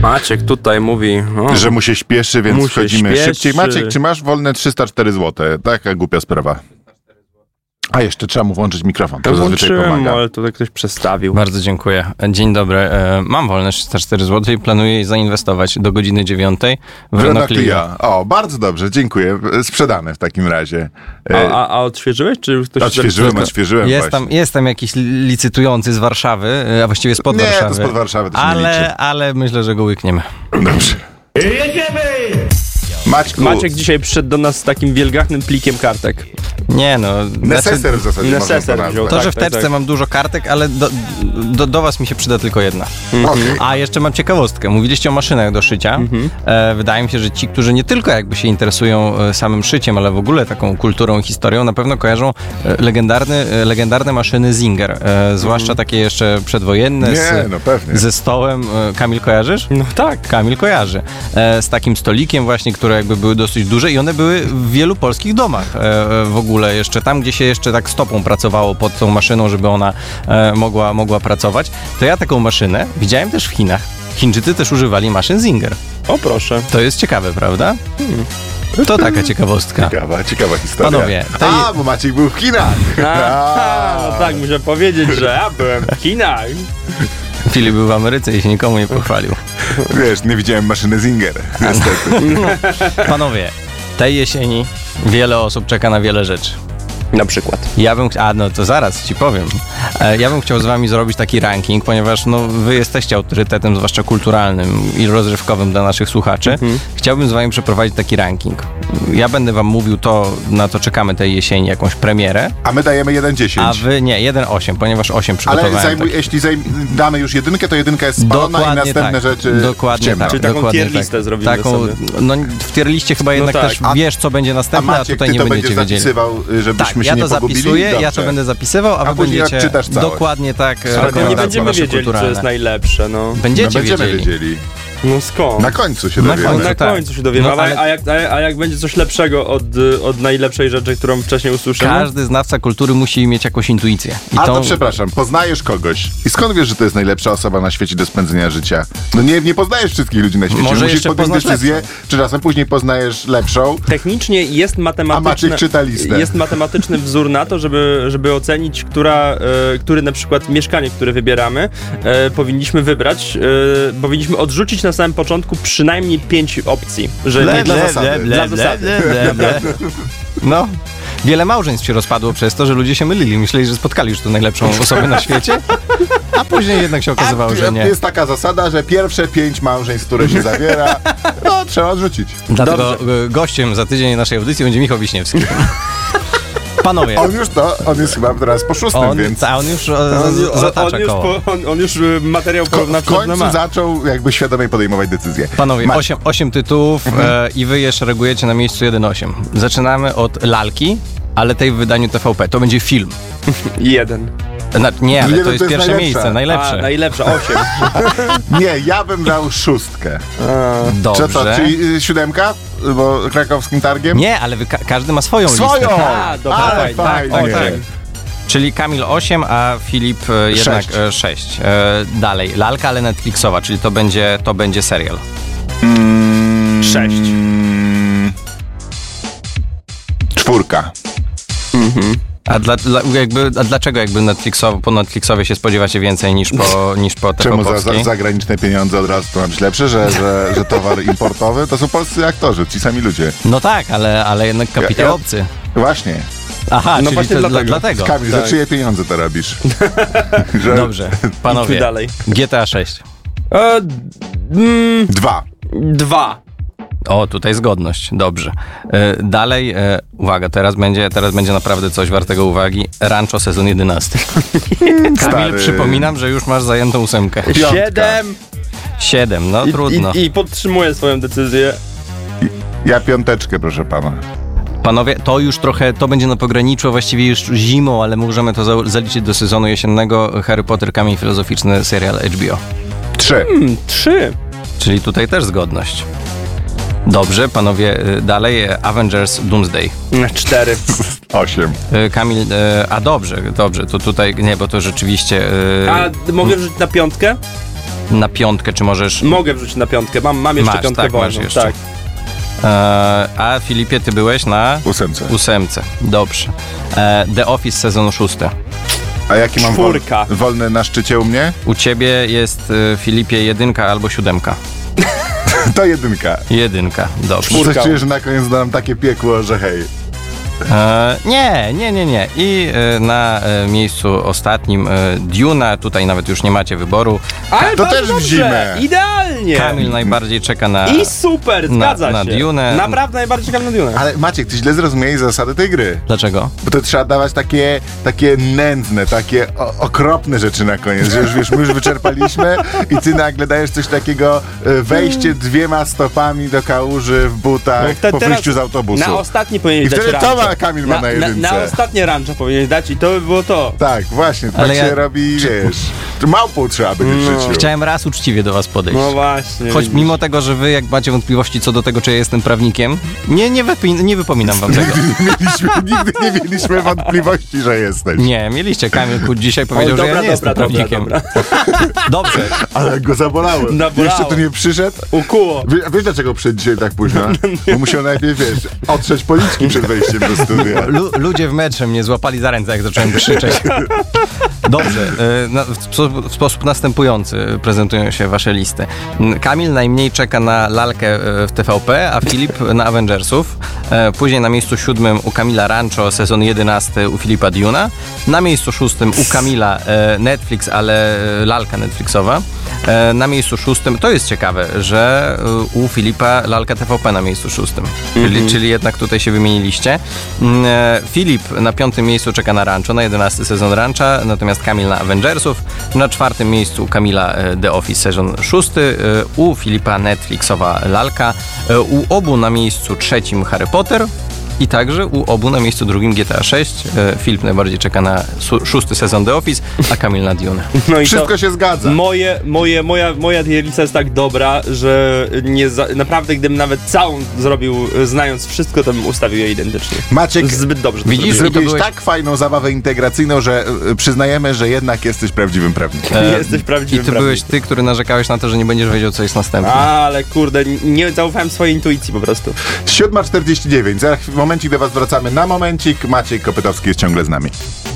Maciek tutaj mówi... że mu się śpieszy, więc wchodzimy szybciej. Maciek, czy masz wolne 304 zł? Taka głupia sprawa. A jeszcze trzeba mu włączyć mikrofon. To zazwyczaj pomaga. Ale tutaj ktoś przestawił. Bardzo dziękuję. Dzień dobry. Mam wolne 304 zł i planuję zainwestować do godziny 9 w Renault Clio. O, bardzo dobrze, dziękuję. Sprzedane w takim razie. A odświeżyłeś? Czy ktoś Odświeżyłem Jest tam jakiś licytujący z Warszawy, a właściwie spod Warszawy. Nie, to spod Warszawy, to się nie liczy. Ale myślę, że go łykniemy. Dobrze. Jedziemy! Maciek dzisiaj przyszedł do nas z takim wielgachnym plikiem kartek. Nie no. Neseser w zasadzie Neseser wziął. To, że w teczce mam dużo kartek, ale do was mi się przyda tylko jedna. Okay. A jeszcze mam ciekawostkę. Mówiliście o maszynach do szycia. Wydaje mi się, że ci, którzy nie tylko jakby się interesują samym szyciem, ale w ogóle taką kulturą i historią, na pewno kojarzą legendarne maszyny Singer. Zwłaszcza takie jeszcze przedwojenne. Ze stołem. Kamil, kojarzysz? No tak. Kamil kojarzy. Z takim stolikiem właśnie, które jakby były dosyć duże i one były w wielu polskich domach w ogóle jeszcze tam, gdzie się jeszcze tak stopą pracowało pod tą maszyną, żeby ona mogła pracować. To ja taką maszynę widziałem też w Chinach. Chińczycy też używali maszyn Singer. O proszę. To jest ciekawe, prawda? To taka ciekawostka. Ciekawa historia. Panowie. Bo Maciek był w Chinach. No tak, muszę powiedzieć, że ja byłem w Chinach. Filip był w Ameryce i się nikomu nie pochwalił. Wiesz, nie widziałem maszyny Singer, niestety. Panowie, tej jesieni wiele osób czeka na wiele rzeczy. Na przykład. No to zaraz ci powiem. Ja bym chciał z wami zrobić taki ranking, ponieważ wy jesteście autorytetem, zwłaszcza kulturalnym i rozrywkowym dla naszych słuchaczy. Chciałbym z wami przeprowadzić taki ranking. Ja będę wam mówił to, na co czekamy tej jesieni, jakąś premierę. A my dajemy 1,10. A wy nie, 1,8, ponieważ 8 przygotowałem. Ale jeśli damy już jedynkę, to jedynka jest spalona i następne rzeczy dokładnie tak. Czyli taką tier listę zrobimy sobie. No w tier liście chyba jednak też wiesz, co będzie następne, a tutaj nie będziecie wiedzieli. Zapisywał, żebyśmy ja to zapisuję, ja to będę zapisywał, a wy będziecie dokładnie tak. Ale nie będziemy wiedzieli, co jest najlepsze, no. Będziemy wiedzieli. No skąd? Na końcu się dowiemy. Na końcu się dowiemy, a jak będzie coś lepszego od najlepszej rzeczy, którą wcześniej usłyszymy? Każdy znawca kultury musi mieć jakąś intuicję. To przepraszam, poznajesz kogoś i skąd wiesz, że to jest najlepsza osoba na świecie do spędzenia życia? No nie poznajesz wszystkich ludzi na świecie. Musisz podjąć decyzję, czy czasem później poznajesz lepszą. Technicznie jest matematyczny wzór na to, żeby ocenić, który na przykład mieszkanie, które wybieramy, powinniśmy wybrać, powinniśmy odrzucić na samym początku przynajmniej 5 opcji, że nie dla zasady. No, wiele małżeństw się rozpadło przez to, że ludzie się mylili. Myśleli, że spotkali już tu najlepszą osobę na świecie, a później jednak się okazywało, że nie. Jest taka zasada, że pierwsze 5 małżeństw, które się zawiera, trzeba odrzucić. Dlatego gościem za tydzień naszej audycji będzie Michał Wiśniewski. Panowie. On jest chyba teraz po 6, więc... On już zatacza koło. On już materiał porównawczy w końcu zaczął jakby świadomie podejmować decyzje. Panowie, 8 tytułów i wy je szeregujecie na miejscu 1-8. Zaczynamy od lalki, ale tej w wydaniu TVP. To będzie film. 1. Nie, ale to jest pierwsze miejsce, najlepsze. Najlepsze, 8. Nie, ja bym dał 6. Dobrze. Czyli 7? Bo krakowskim targiem? Nie, ale każdy ma swoją listę. Dobra, fajnie. Czyli Kamil 8, a Filip jednak 6. Dalej, lalka, ale Netflixowa, czyli to będzie serial. 6. 4. A dlaczego jakby po Netflixowie się spodziewacie więcej niż po Czemu TVP-owskiej? zagraniczne pieniądze od razu to ma być lepsze, że towar importowy? To są polscy aktorzy, ci sami ludzie. No tak, ale jednak kapitał obcy. Właśnie. Aha, no czyli właśnie dlatego. Kamil, za czyje pieniądze to robisz? Dobrze, panowie. Dalej. GTA 6. 2. O, tutaj zgodność. Dobrze. Dalej, uwaga, teraz będzie naprawdę coś wartego uwagi. Rancho sezon 11. Kamil, przypominam, że już masz zajętą 8. 7, no trudno. I podtrzymuję swoją decyzję. Ja 5, proszę pana. Panowie, to już trochę, to będzie na pograniczu, właściwie już zimą, ale możemy to zaliczyć do sezonu jesiennego. Harry Potter, Kamień Filozoficzny, serial HBO. 3. 3. Czyli tutaj też zgodność. Dobrze, panowie, dalej Avengers Doomsday. 4. 8. Kamil, dobrze, to tutaj, nie, bo to rzeczywiście... A mogę wrzucić na 5? Na 5, czy możesz... Mogę wrzucić na 5, mam jeszcze 5 tak, wolną. masz jeszcze. Tak. A Filipie, ty byłeś na... 8. Dobrze. The Office sezon 6. A jaki mam 4. wolny na szczycie u mnie? U ciebie jest, Filipie, 1 albo 7. To 1. 1, dobrze. Coś czuję, że na koniec dam takie piekło, że hej. Nie. I na miejscu ostatnim Duna, tutaj nawet już nie macie wyboru. Ale to też dobrze, w zimę. Idealnie. Kamil najbardziej czeka na... I super, zgadza na się. Dune. Naprawdę najbardziej czekam na Dune. Ale Maciek, ty źle zrozumiałeś zasady tej gry. Dlaczego? Bo to trzeba dawać takie nędzne, takie okropne rzeczy na koniec, że już wiesz, my już wyczerpaliśmy i ty nagle dajesz coś takiego, wejście 2 stopami do kałuży w butach po wyjściu z autobusu. Na ostatni powinien I dać wtedy rancho. to Kamil ma na 1. Na ostatnie rancho powinien dać i to by było to. Tak, właśnie, tak Ale się robi, wiesz, małpą trzeba być w życiu. Chciałem raz uczciwie do was podejść. No właśnie. Choć widzisz. mimo tego, że wy jak macie wątpliwości co do tego, czy ja jestem prawnikiem, nie wypominam wam tego. Nigdy nie mieliśmy wątpliwości, że jesteś. Nie, mieliście. Kamil Kut dzisiaj powiedział, że ja nie jestem prawnikiem. Dobrze. Ale go zabolało. Jeszcze tu nie przyszedł. Ukuło. Wiesz dlaczego przyszedł dzisiaj tak późno? Bo musiał najpierw, wiesz, otrzeć policzki przed wejściem do studia. Ludzie w metrze mnie złapali za ręce, jak zacząłem krzyczeć. Dobrze, w sposób następujący prezentują się wasze listy. Kamil najmniej czeka na lalkę w TVP, a Filip na Avengersów. Później na miejscu 7 u Kamila Rancho, sezon 11 u Filipa Duna. Na miejscu 6 u Kamila Netflix, ale lalka Netflixowa. Na miejscu 6, to jest ciekawe, że u Filipa lalka TVP na miejscu 6. Czyli jednak tutaj się wymieniliście. Filip na 5 miejscu czeka na Rancho, na 11 sezon Rancha, natomiast Kamil na Avengersów. Na 4 miejscu u Kamila The Office sezon 6, u Filipa Netflixowa lalka, u obu na miejscu 3 Harry Potter. I także u obu na miejscu 2 GTA 6. Filip najbardziej czeka na 6 sezon The Office, a Kamil na Dune. No i Wszystko się zgadza. Moja lista jest tak dobra, że naprawdę gdybym nawet całą zrobił, znając wszystko, to bym ustawił je identycznie. Maciek, zbyt dobrze. Widzisz, zrobiłeś byłeś... tak fajną zabawę integracyjną, że przyznajemy, że jednak jesteś prawdziwym prawnikiem. Jesteś prawdziwym I to byłeś ty, który narzekałeś na to, że nie będziesz wiedział, co jest następne. Ale kurde, nie zaufałem swojej intuicji po prostu. 7:49. Za momencik do was wracamy na momencik. Maciej Kopytowski jest ciągle z nami.